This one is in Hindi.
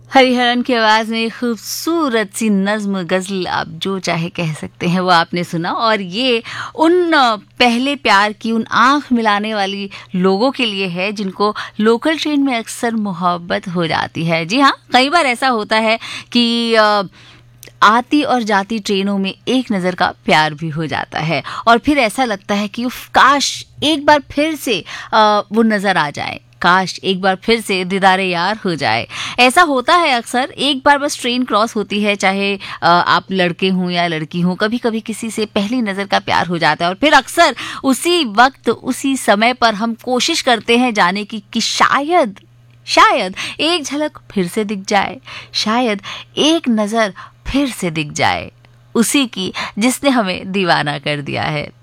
हरिहरन की आवाज में खूबसूरत सी नज्म गजल आप जो चाहे कह सकते हैं वो आपने सुना। और ये उन पहले प्यार की उन आंख मिलाने वाली लोगों के लिए है जिनको लोकल ट्रेन में अक्सर मोहब्बत हो जाती है। जी हाँ, कई बार ऐसा होता है कि आती और जाती ट्रेनों में एक नज़र का प्यार भी हो जाता है और फिर ऐसा लगता है कि उफ, काश एक बार फिर से वो नज़र आ जाए, काश एक बार फिर से दीदारे यार हो जाए। ऐसा होता है अक्सर, एक बार बस ट्रेन क्रॉस होती है, चाहे आप लड़के हों या लड़की हों, कभी कभी किसी से पहली नज़र का प्यार हो जाता है और फिर अक्सर उसी वक्त उसी समय पर हम कोशिश करते हैं जाने की कि शायद एक झलक फिर से दिख जाए, शायद एक नज़र फिर से दिख जाए उसी की जिसने हमें दीवाना कर दिया है।